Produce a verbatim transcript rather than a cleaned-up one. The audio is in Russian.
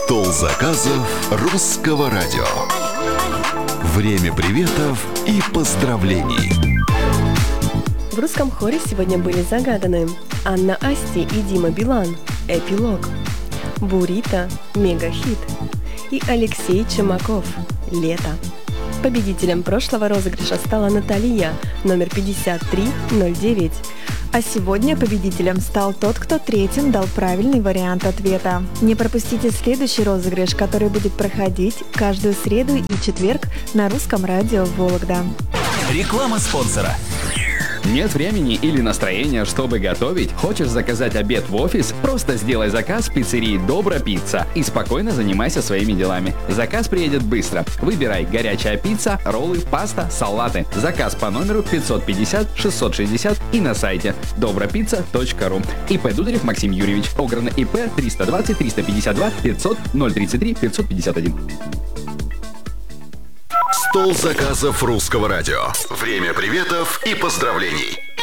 Стол заказов Русского радио. Время приветов и поздравлений. В русском хоре сегодня были загаданы Анна Асти и Дима Билан «Эпилог», Бурита «Мегахит» и Алексей Чумаков «Лето». Победителем прошлого розыгрыша стала Наталья, номер пятьдесят три ноль девять. А сегодня победителем стал тот, кто третьим дал правильный вариант ответа. Не пропустите следующий розыгрыш, который будет проходить каждую среду и четверг на Русском радио Вологда. Реклама спонсора. Нет времени или настроения, чтобы готовить? Хочешь заказать обед в офис? Просто сделай заказ в пиццерии Добра Пицца и спокойно занимайся своими делами. Заказ приедет быстро. Выбирай горячая пицца, роллы, паста, салаты. Заказ по номеру пятьсот пятьдесят шестьсот шестьдесят и на сайте добропицца точка ру. ИП Дударев Максим Юрьевич. Ограно ИП триста двадцать триста пятьдесят два пятьсот ноль тридцать три пятьсот пятьдесят один. Стол заказов Русского радио. Время приветов и поздравлений.